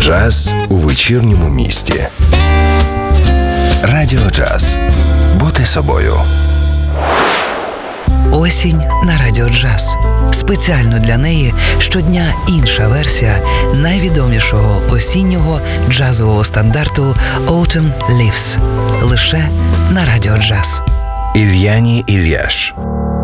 Джаз у вечірньому місті. Радіо Джаз. Бути собою. Осінь на Радіо Джаз. Спеціально для неї щодня інша версія найвідомішого осіннього джазового стандарту «Autumn Leaves». Лише на Радіо Джаз. Ільяні Ільяш.